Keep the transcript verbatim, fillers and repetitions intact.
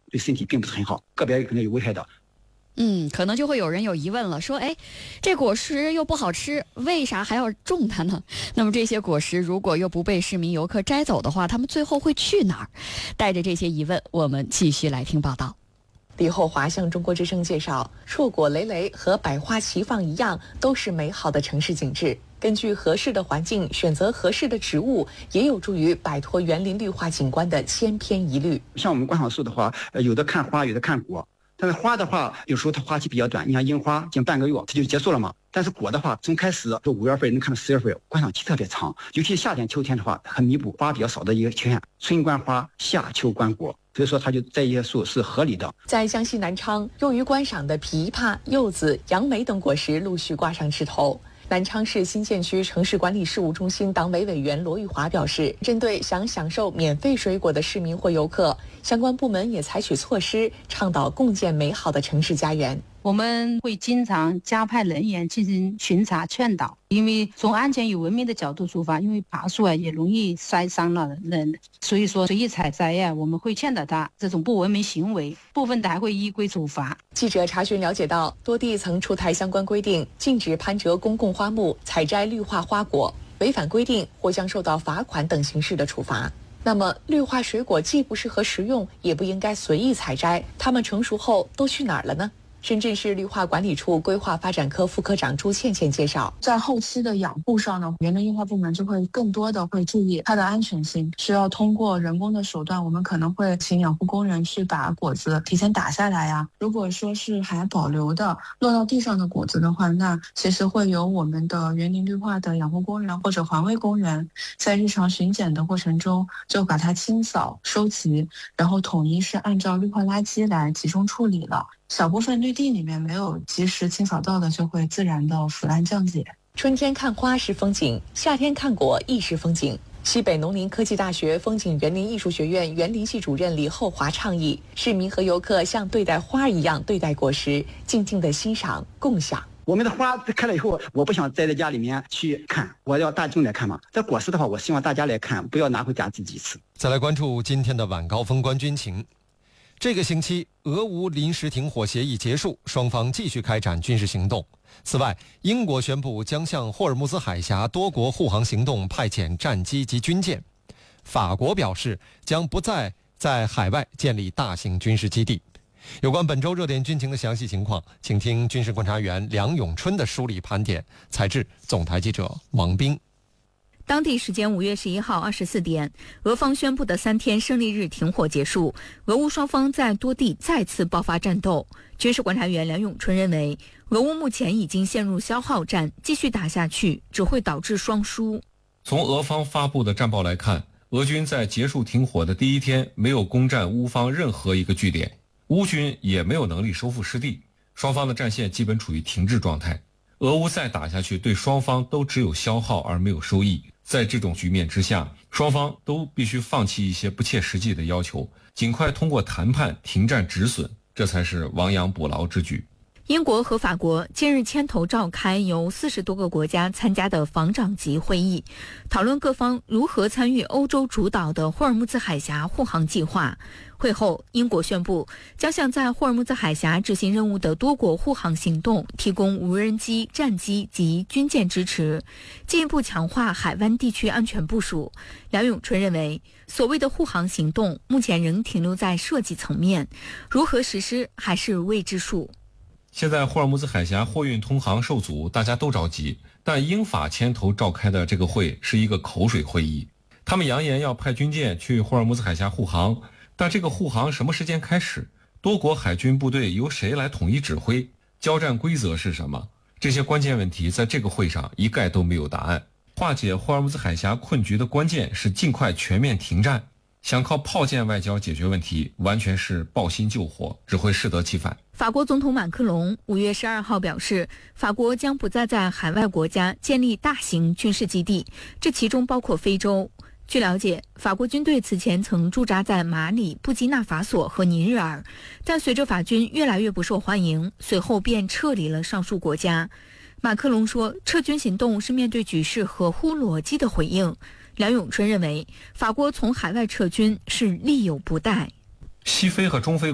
对身体并不是很好，个别可能有危害的。 嗯，可能就会有人有疑问了，说，哎，这果实又不好吃，为啥还要种它呢？那么这些果实如果又不被市民游客摘走的话，他们最后会去哪儿？带着这些疑问，我们继续来听报道。 李厚华向中国之声介绍，硕果累累和百花齐放一样，都是美好的城市景致。根据合适的环境选择合适的植物，也有助于摆脱园林绿化景观的千篇一律。 像我们观赏树的话，有的看花，有的看果。但是花的话，有时候它花期比较短，你像樱花，近半个月它就结束了嘛。但是果的话，从开始就五月份能看到十月份，观赏期特别长。尤其夏天、秋天的话，很弥补花比较少的一个缺陷。春观花，夏秋观果，所以说它就这一些树是合理的。 在江西南昌，用于观赏的枇杷、柚子、杨梅等果实陆续挂上枝头。南昌市新建区城市管理事务中心党委委员罗玉华表示，针对想享受免费水果的市民或游客，相关部门也采取措施，倡导共建美好的城市家园。 我们会经常加派人员进行巡查劝导，因为从安全与文明的角度出发，因为爬树啊也容易摔伤了人，所以说随意采摘呀、啊，我们会劝导他这种不文明行为，部分的还会依规处罚。 记者查询了解到，多地曾出台相关规定，禁止攀折公共花木、采摘绿化花果，违反规定或将受到罚款等形式的处罚。那么，绿化水果既不适合食用，也不应该随意采摘，它们成熟后都去哪儿了呢？深圳市绿化管理处规划发展科副科长朱倩倩介绍， 在后期的养护上呢，园林绿化部门就会更多的会注意它的安全性，需要通过人工的手段，我们可能会请养护工人去把果子提前打下来呀。如果说是还保留的落到地上的果子的话，那其实会由我们的园林绿化的养护工人或者环卫工人在日常巡检的过程中就把它清扫收集，然后统一是按照绿化垃圾来集中处理了。小部分绿地里面没有及时清扫到的，就会自然的腐烂降解。 春天看花是风景，夏天看果亦是风景。西北农林科技大学风景园林艺术学院园林系主任李厚华倡议，市民和游客像对待花一样对待果实，静静的欣赏共享。 我们的花开了以后，我不想待在家里面去看，我要大众来看嘛。这果实的话，我希望大家来看，不要拿回家自己吃。 再来关注今天的晚高峰关军情。这个星期，俄乌临时停火协议结束，双方继续开展军事行动。此外，英国宣布将向霍尔木兹海峡多国护航行动派遣战机及军舰。法国表示将不再在海外建立大型军事基地。有关本周热点军情的详细情况，请听军事观察员梁永春的梳理盘点，采制总台记者王斌。 当地时间五月十一号二十四点，俄方宣布的三天胜利日停火结束，俄乌双方在多地再次爆发战斗。军事观察员梁永春认为，俄乌目前已经陷入消耗战，继续打下去只会导致双输。 从俄方发布的战报来看，俄军在结束停火的第一天没有攻占乌方任何一个据点，乌军也没有能力收复失地，双方的战线基本处于停滞状态。俄乌再打下去，对双方都只有消耗而没有收益。在这种局面之下，双方都必须放弃一些不切实际的要求，尽快通过谈判停战止损，这才是亡羊补牢之举。 英国和法国近日牵头召开由四十多个国家参加的防长级会议，讨论各方如何参与欧洲主导的霍尔木兹海峡护航计划。会后，英国宣布将向在霍尔木兹海峡执行任务的多国护航行动提供无人机、战机及军舰支持，进一步强化海湾地区安全部署。梁永春认为，所谓的护航行动目前仍停留在设计层面，如何实施还是未知数。 现在霍尔木兹海峡货运通航受阻，大家都着急，但英法牵头召开的这个会是一个口水会议。他们扬言要派军舰去霍尔木兹海峡护航，但这个护航什么时间开始？多国海军部队由谁来统一指挥？交战规则是什么？这些关键问题在这个会上一概都没有答案。化解霍尔木兹海峡困局的关键是尽快全面停战，想靠炮舰外交解决问题，完全是抱薪救火，只会适得其反。 法国总统马克龙五月十二号表示，法国将不再在海外国家建立大型军事基地，这其中包括非洲。据了解，法国军队此前曾驻扎在马里、布基纳法索和尼日尔，但随着法军越来越不受欢迎，随后便撤离了上述国家。马克龙说，撤军行动是面对局势合乎逻辑的回应。梁永春认为，法国从海外撤军是力有不逮。 西非和中非